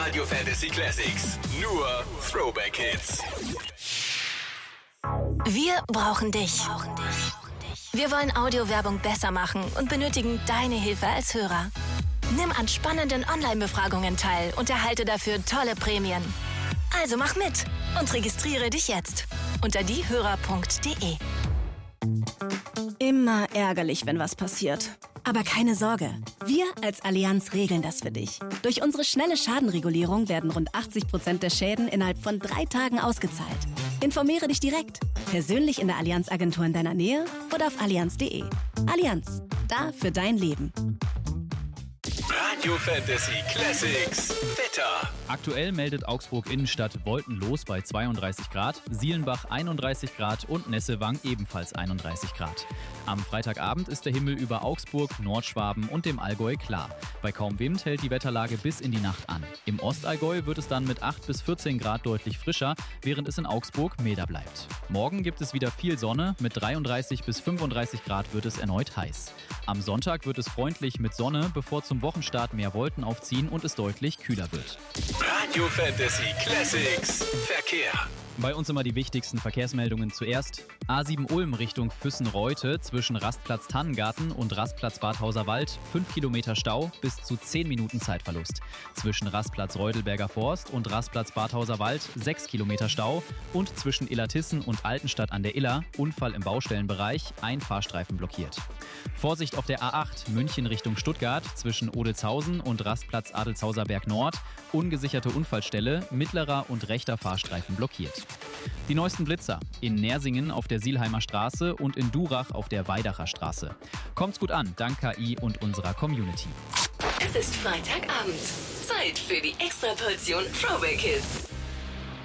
Radio Fantasy Classics. Nur Throwback Hits. Wir brauchen dich. Wir wollen Audiowerbung besser machen und benötigen deine Hilfe als Hörer. Nimm an spannenden Online-Befragungen teil und erhalte dafür tolle Prämien. Also mach mit und registriere dich jetzt unter diehörer.de. Immer ärgerlich, wenn was passiert. Aber keine Sorge, wir als Allianz regeln das für dich. Durch unsere schnelle Schadenregulierung werden rund 80% der Schäden innerhalb von 3 Tagen ausgezahlt. Informiere dich direkt, persönlich in der Allianz-Agentur in deiner Nähe oder auf allianz.de. Allianz, da für dein Leben. Radio Fantasy Classics Wetter. Aktuell meldet Augsburg Innenstadt wolkenlos bei 32 Grad, Sielenbach 31 Grad und Nessewang ebenfalls 31 Grad. Am Freitagabend ist der Himmel über Augsburg, Nordschwaben und dem Allgäu klar. Bei kaum Wind hält die Wetterlage bis in die Nacht an. Im Ostallgäu wird es dann mit 8 bis 14 Grad deutlich frischer, während es in Augsburg milder bleibt. Morgen gibt es wieder viel Sonne, mit 33 bis 35 Grad wird es erneut heiß. Am Sonntag wird es freundlich mit Sonne, bevor zum Wochenstart mehr Wolken aufziehen und es deutlich kühler wird. Radio Fantasy Classics Verkehr. Bei uns immer die wichtigsten Verkehrsmeldungen zuerst. A7 Ulm Richtung Füssen-Reute zwischen Rastplatz Tannengarten und Rastplatz Bad Hauserwald 5 Kilometer Stau bis zu 10 Minuten Zeitverlust. Zwischen Rastplatz Reudelberger Forst und Rastplatz Bad Hauserwald 6 Kilometer Stau und zwischen Illertissen und Altenstadt an der Iller Unfall im Baustellenbereich, ein Fahrstreifen blockiert. Vorsicht auf der A8 München Richtung Stuttgart zwischen Odelshausen und Rastplatz Adelshauser Berg Nord, ungesicherte Unfallstelle, mittlerer und rechter Fahrstreifen blockiert. Die neuesten Blitzer in Nersingen auf der Sielheimer Straße und in Durach auf der Weidacher Straße. Kommt's gut an, dank KI und unserer Community. Es ist Freitagabend. Zeit für die Extraportion Throwback Hits.